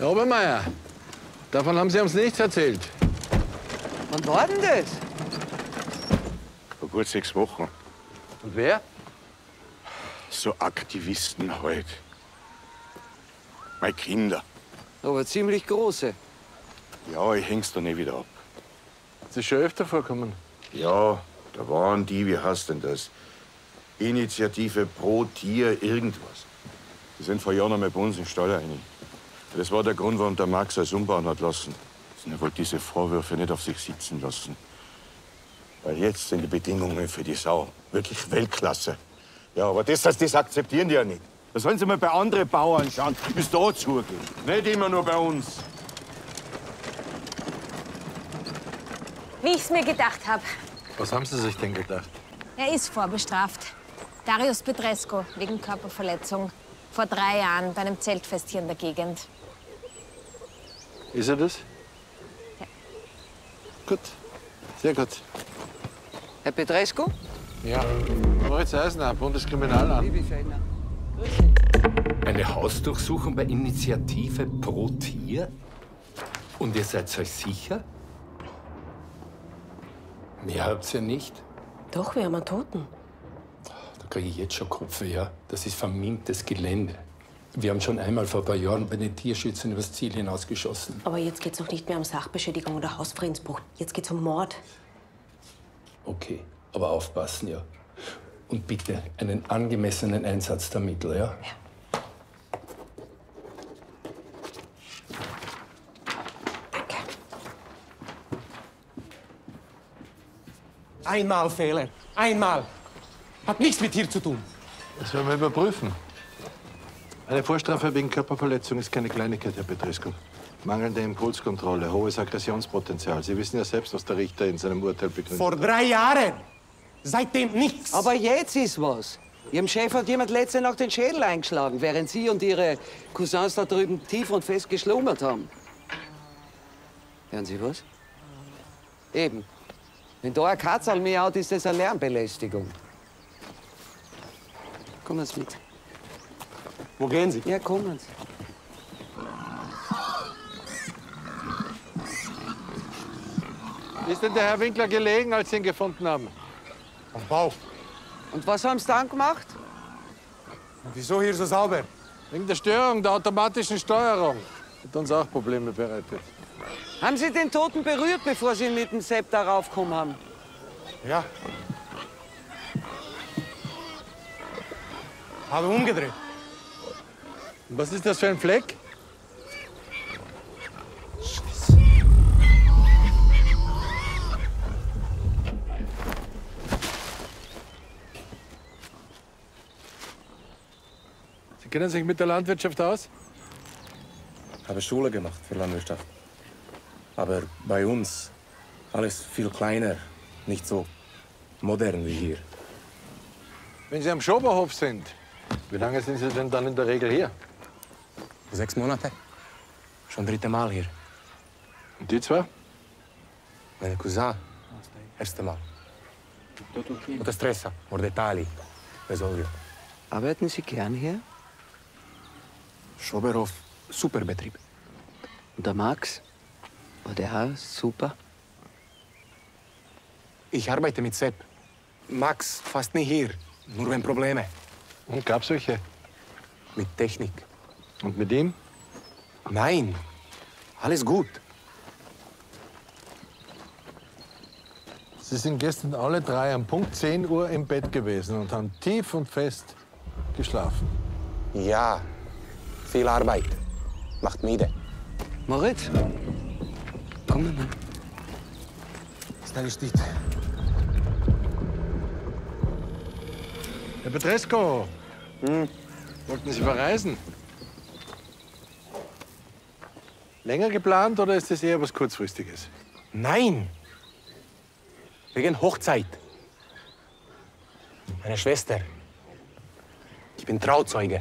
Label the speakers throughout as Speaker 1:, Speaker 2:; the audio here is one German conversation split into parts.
Speaker 1: Herr Obermeier, davon haben Sie uns nichts erzählt.
Speaker 2: Wann war denn das?
Speaker 3: Vor gut 6 Wochen.
Speaker 1: Und wer?
Speaker 3: So Aktivisten halt. Meine Kinder.
Speaker 2: Aber ziemlich große.
Speaker 3: Ja, ich häng's da nicht wieder ab.
Speaker 1: Das ist schon öfter vorkommen.
Speaker 3: Ja, da waren die, wie heißt denn das? Initiative pro Tier irgendwas. Die sind vor Jahren einmal bei uns in den Stall rein. Das war der Grund, warum der Max alles umbauen hat lassen. Er wollte diese Vorwürfe nicht auf sich sitzen lassen. Weil jetzt sind die Bedingungen für die Sau wirklich Weltklasse. Ja, aber das akzeptieren die ja nicht. Da sollen sie mal bei anderen Bauern schauen, wie es da zugeht. Nicht immer nur bei uns.
Speaker 4: Wie ich's mir gedacht habe.
Speaker 1: Was haben Sie sich denn gedacht?
Speaker 4: Er ist vorbestraft. Darius Petrescu wegen Körperverletzung. Vor 3 Jahren bei einem Zeltfest hier in der Gegend.
Speaker 1: Ist er das?
Speaker 4: Ja.
Speaker 1: Gut, sehr gut.
Speaker 2: Herr Petrescu?
Speaker 1: Ja. Moritz Eisner, Bundeskriminalamt.
Speaker 2: Liebe Fellner. Grüß Sie.
Speaker 5: Eine Hausdurchsuchung bei Initiative pro Tier? Und ihr seid euch sicher? Mehr habt's ja nicht.
Speaker 6: Doch, wir haben einen Toten.
Speaker 5: Da kriege ich jetzt schon Kopfweh, ja. Das ist vermintes Gelände. Wir haben schon einmal vor ein paar Jahren bei den Tierschützern übers Ziel hinausgeschossen.
Speaker 6: Aber jetzt geht's noch nicht mehr um Sachbeschädigung oder Hausfriedensbruch. Jetzt geht's um Mord.
Speaker 5: Okay, aber aufpassen, ja. Und bitte einen angemessenen Einsatz der Mittel, ja?
Speaker 6: Danke.
Speaker 7: Einmal Fehler. Einmal. Hat nichts mit hier zu tun.
Speaker 1: Das werden wir überprüfen. Eine Vorstrafe wegen Körperverletzung ist keine Kleinigkeit, Herr Petrescu. Mangelnde Impulskontrolle, hohes Aggressionspotenzial. Sie wissen ja selbst, was der Richter in seinem Urteil begründet.
Speaker 7: Vor 3 Jahren. Seitdem nichts.
Speaker 2: Aber jetzt ist was. Ihrem Chef hat jemand letzte Nacht den Schädel eingeschlagen, während Sie und Ihre Cousins da drüben tief und fest geschlummert haben. Hören Sie was? Eben. Wenn da ein Katzerl miaut, ist das eine Lärmbelästigung. Kommen Sie mit.
Speaker 7: Wo gehen Sie?
Speaker 2: Ja, kommen Sie.
Speaker 1: Wie ist denn der Herr Winkler gelegen, als Sie ihn gefunden haben?
Speaker 7: Am Bauch.
Speaker 2: Und was haben Sie dann gemacht?
Speaker 7: Und wieso hier so sauber?
Speaker 1: Wegen der Störung der automatischen Steuerung. Hat uns auch Probleme bereitet.
Speaker 2: Haben Sie den Toten berührt, bevor Sie mit dem Sepp darauf gekommen haben?
Speaker 7: Ja. Habe umgedreht.
Speaker 1: Und was ist das für ein Fleck? Sie kennen sich mit der Landwirtschaft aus?
Speaker 8: Habe Schule gemacht für Landwirtschaft. Aber bei uns alles viel kleiner, nicht so modern wie hier.
Speaker 1: Wenn Sie am Schoberhof sind, wie lange sind Sie denn dann in der Regel hier?
Speaker 8: 6 Monate. Schon 3. Mal hier.
Speaker 1: Und die zwei?
Speaker 8: Meine Cousin. Erste Mal. Muita stressa, por detalhi. Resolvio.
Speaker 2: Arbeiten Sie gern hier?
Speaker 8: Schoberhof, super Betrieb.
Speaker 2: Und der Max? War der auch super?
Speaker 8: Ich arbeite mit Sepp. Max fast nie hier, nur wenn Probleme.
Speaker 1: Und gab's welche?
Speaker 8: Mit Technik.
Speaker 1: Und mit ihm?
Speaker 8: Nein, alles gut.
Speaker 1: Sie sind gestern alle 3 am Punkt 10 Uhr im Bett gewesen und haben tief und fest geschlafen.
Speaker 8: Ja, viel Arbeit. Macht müde.
Speaker 2: Moritz? Komm mal.
Speaker 7: Stell dich.
Speaker 1: Herr Petrescu, wollten Sie verreisen? Länger geplant oder ist das eher was Kurzfristiges?
Speaker 8: Nein! Wegen Hochzeit. Meine Schwester. Ich bin Trauzeuge.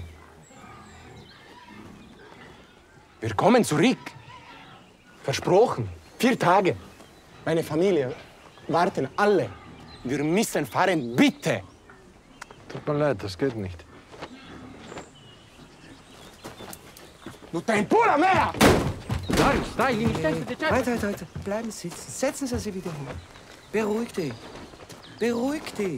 Speaker 8: Wir kommen zurück. Versprochen. 4 Tage. Meine Familie warten alle. Wir müssen fahren, bitte.
Speaker 1: Tut mir leid, das geht nicht.
Speaker 7: Non t'hai pure mehr! Darius, dai, l'iniziante di
Speaker 2: Halt. Bleiben sitzen. Setzen Sie sich wieder hin. Beruhig dich. Beruhig dich.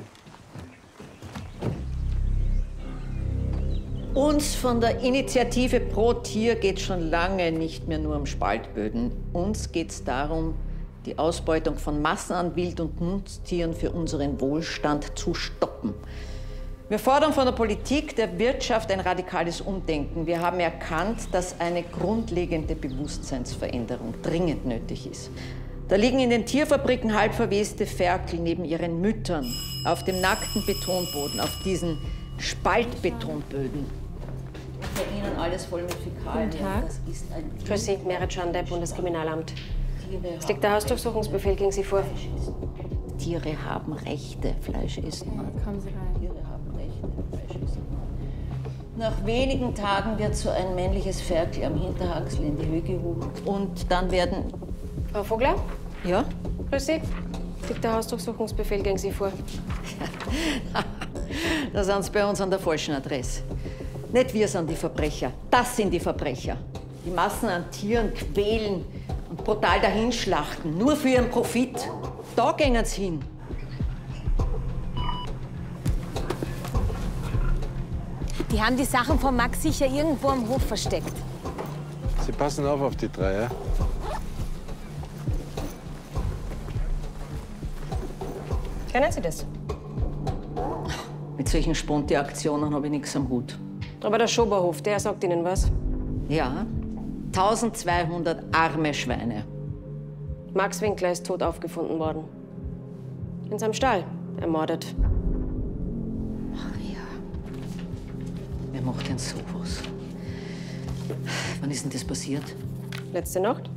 Speaker 9: Uns von der Initiative Pro Tier geht schon lange nicht mehr nur um Spaltböden. Uns geht es darum, die Ausbeutung von Massen an Wild- und Nutztieren für unseren Wohlstand zu stoppen. Wir fordern von der Politik, der Wirtschaft ein radikales Umdenken. Wir haben erkannt, dass eine grundlegende Bewusstseinsveränderung dringend nötig ist. Da liegen in den Tierfabriken halb verweste Ferkel neben ihren Müttern, auf dem nackten Betonboden, auf diesen Spaltbetonböden. Bei Ihnen alles voll mit Fäkalien.
Speaker 6: Guten Tag.
Speaker 9: Das ist ein
Speaker 6: Grüß Sie, Merit Schande, Bundeskriminalamt. Es liegt der Hausdurchsuchungsbefehl gegen Sie vor.
Speaker 9: Tiere haben Rechte, Fleisch essen.
Speaker 6: Kommen Sie rein.
Speaker 9: Tiere haben Rechte, Fleisch essen. Nach wenigen Tagen wird so ein männliches Ferkel am Hinterhaxel in die Höhe gehoben. Und dann werden...
Speaker 6: Frau Vogler?
Speaker 9: Ja?
Speaker 6: Grüß Sie. Es liegt der Hausdurchsuchungsbefehl gegen Sie vor.
Speaker 9: Da sind Sie bei uns an der falschen Adresse. Nicht wir sind die Verbrecher, das sind die Verbrecher. Die Massen an Tieren quälen und brutal dahinschlachten, nur für ihren Profit. Da gehen sie hin.
Speaker 4: Die haben die Sachen von Max sicher irgendwo am Hof versteckt.
Speaker 1: Sie passen auf die drei, ja?
Speaker 6: Kennen Sie das?
Speaker 9: Mit solchen Sponti-Aktionen habe ich nichts am Hut.
Speaker 6: Aber der Schoberhof, der sagt Ihnen was?
Speaker 9: Ja, 1200 arme Schweine.
Speaker 6: Max Winkler ist tot aufgefunden worden. In seinem Stall, ermordet.
Speaker 9: Maria, wer macht denn sowas? Wann ist denn das passiert?
Speaker 6: Letzte Nacht?